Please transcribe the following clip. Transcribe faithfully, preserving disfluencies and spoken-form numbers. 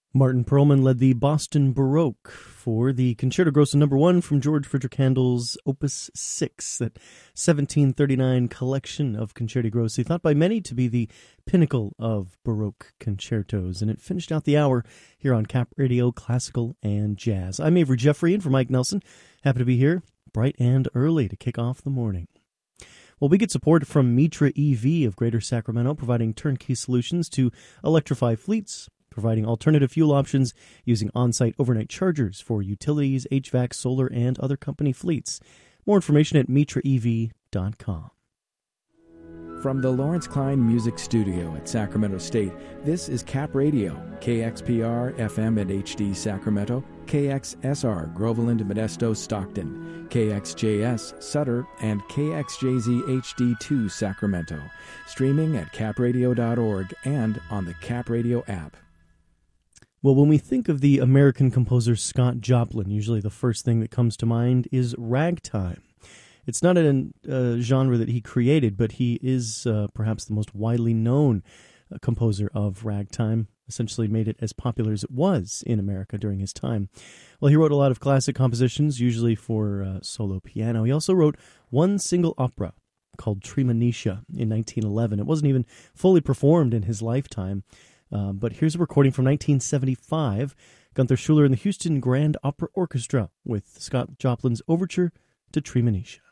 Martin Perlman led the Boston Baroque for the Concerto Grosso number one from George Frideric Handel's Opus six, that seventeen thirty-nine collection of Concerti Grossi, thought by many to be the pinnacle of Baroque concertos. And it finished out the hour here on Cap Radio Classical and Jazz. I'm Avery Jeffrey, and for Mike Nelson, happy to be here bright and early to kick off the morning. Well, we get support from Mitra E V of Greater Sacramento, providing turnkey solutions to electrify fleets, providing alternative fuel options using on-site overnight chargers for utilities, H V A C, solar, and other company fleets. More information at mitra e v dot com. From the Lawrence Klein Music Studio at Sacramento State, this is Cap Radio, K X P R F M and H D Sacramento, K X S R Groveland, Modesto, Stockton, K X J S Sutter, and K X J Z H D two Sacramento. Streaming at cap radio dot org and on the Cap Radio app. Well, when we think of the American composer Scott Joplin, usually the first thing that comes to mind is ragtime. It's not a uh, genre that he created, but he is uh, perhaps the most widely known uh, composer of ragtime, essentially made it as popular as it was in America during his time. Well, he wrote a lot of classic compositions, usually for uh, solo piano. He also wrote one single opera called Treemonisha in nineteen eleven. It wasn't even fully performed in his lifetime. Uh, but here's a recording from nineteen seventy-five, Gunther Schuller and the Houston Grand Opera Orchestra with Scott Joplin's Overture to Treemonisha.